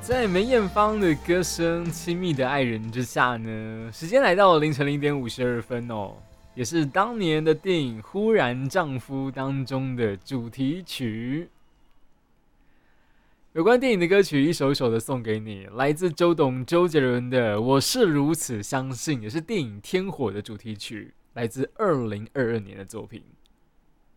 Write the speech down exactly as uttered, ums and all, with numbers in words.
在梅艳芳的歌声《亲密的爱人》之下呢，时间来到了凌晨零点五十二分哦，也是当年的电影《忽然丈夫》当中的主题曲。有关电影的歌曲一首一首的送给你，来自周董周杰伦的《我是如此相信》，也是电影《天火》的主题曲，来自二零二二年的作品。